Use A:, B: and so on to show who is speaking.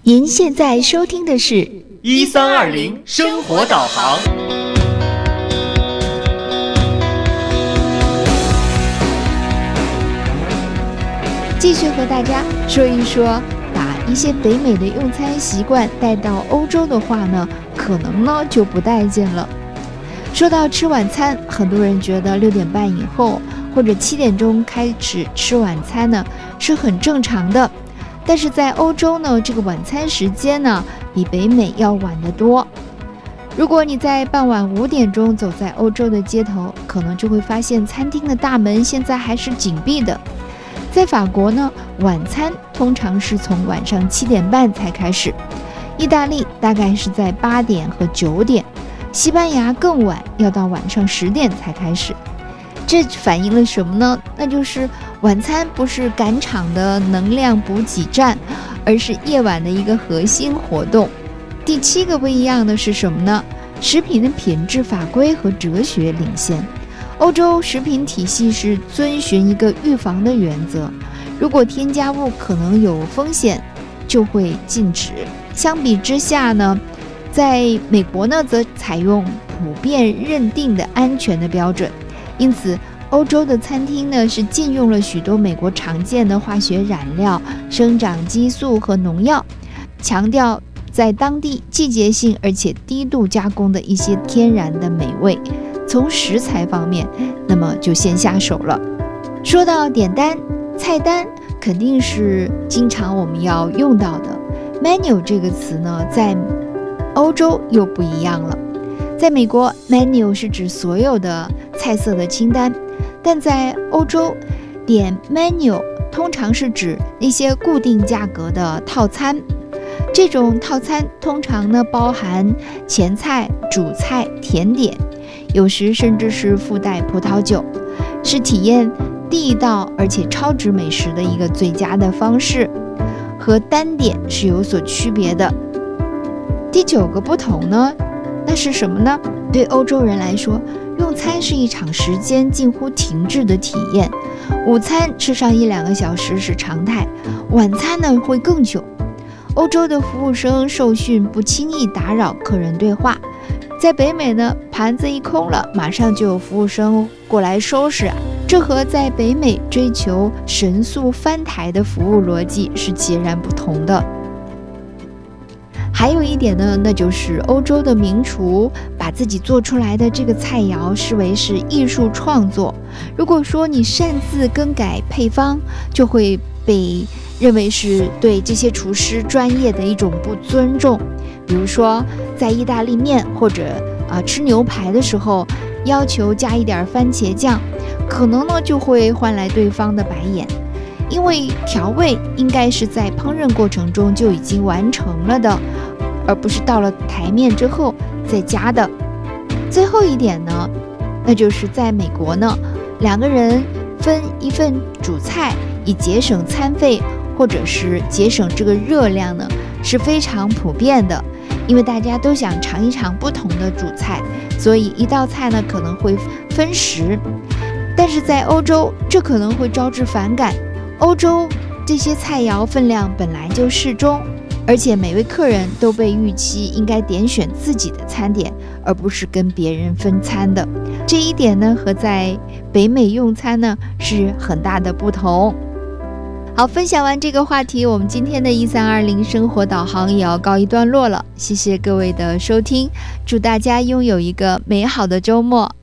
A: 您现在收听的是
B: 1320生活导航。
A: 继续和大家说一说，把一些北美的用餐习惯带到欧洲的话呢，可能呢就不待见了。说到吃晚餐，很多人觉得6点半以后或者7点钟开始吃晚餐呢是很正常的，但是在欧洲呢，这个晚餐时间呢比北美要晚得多。如果你在傍晚5点钟走在欧洲的街头，可能就会发现餐厅的大门现在还是紧闭的。在法国呢，晚餐通常是从晚上7点半才开始，意大利大概是在8点和9点，西班牙更晚，要到晚上10点才开始。这反映了什么呢？那就是晚餐不是赶场的能量补给站，而是夜晚的一个核心活动。第7个不一样的是什么呢？食品的品质法规和哲学领先。欧洲食品体系是遵循一个预防的原则，如果添加物可能有风险，就会禁止。相比之下呢，在美国呢，则采用普遍认定的安全的标准，因此欧洲的餐厅呢是禁用了许多美国常见的化学染料、生长激素和农药，强调在当地季节性而且低度加工的一些天然的美味。从食材方面，那么就先下手了。说到点单，菜单肯定是经常我们要用到的。menu 这个词呢，在欧洲又不一样了。在美国 menu 是指所有的菜色的清单，但在欧洲点 menu 通常是指那些固定价格的套餐。这种套餐通常呢包含前菜、主菜、甜点，有时甚至是附带葡萄酒，是体验地道而且超值美食的一个最佳的方式，和单点是有所区别的。第9个不同呢，那是什么呢？对欧洲人来说，用餐是一场时间近乎停滞的体验。午餐吃上1-2个小时是常态，晚餐呢会更久。欧洲的服务生受训不轻易打扰客人对话，在北美呢，盘子一空了，马上就有服务生过来收拾，这和在北美追求神速翻台的服务逻辑是截然不同的。还有一点呢，那就是欧洲的名厨把自己做出来的这个菜肴视为是艺术创作，如果说你擅自更改配方，就会被认为是对这些厨师专业的一种不尊重。比如说在意大利面或者吃牛排的时候，要求加一点番茄酱，可能呢就会换来对方的白眼，因为调味应该是在烹饪过程中就已经完成了的，而不是到了台面之后再加的。最后一点呢，那就是在美国呢，2个人分一份主菜，以节省餐费或者是节省这个热量呢，是非常普遍的。因为大家都想尝一尝不同的主菜，所以一道菜呢可能会分食。但是在欧洲，这可能会招致反感。欧洲这些菜肴分量本来就适中，而且每位客人都被预期应该点选自己的餐点，而不是跟别人分餐的。这一点呢，和在北美用餐呢是很大的不同。好，分享完这个话题，我们今天的1320生活导航也要告一段落了。谢谢各位的收听，祝大家拥有一个美好的周末。